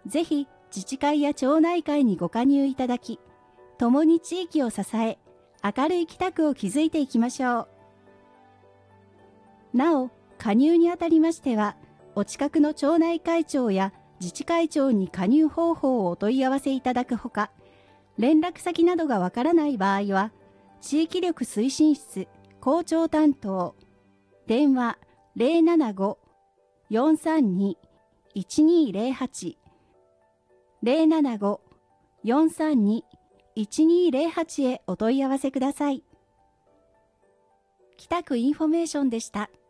ぜひ自治会や町内会にご加入いただき、共に地域を支え、明るい北区を築いていきましょう。なお、加入にあたりましては、お近くの町内会長や自治会長に加入方法をお問い合わせいただくほか、連絡先などがわからない場合は、地域力推進室校長担当、電話075-432-1208 075-432-1208へお問い合わせください。北区インフォメーションでした。